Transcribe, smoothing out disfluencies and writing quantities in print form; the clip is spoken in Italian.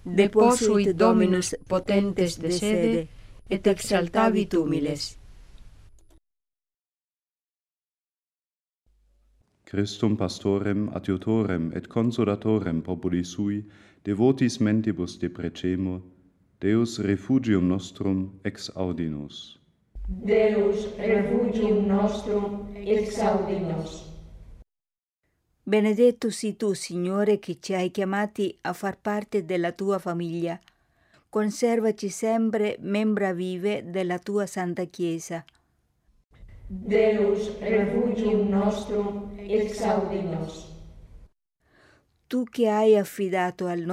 deposuit Dominus potentes de sede, et exaltavit humiles. Christum pastorem adiutorem et consolatorem populi sui, devotis mentibus deprecemur, Deus refugium nostrum exaudi nos. Deus refugium nostrum exaudi nos. Benedetto sii tu, Signore, che ci hai chiamati a far parte della tua famiglia. Conservaci sempre membra vive della tua Santa Chiesa. Deus refugium nostrum exaudi nos. Tu che hai affidato al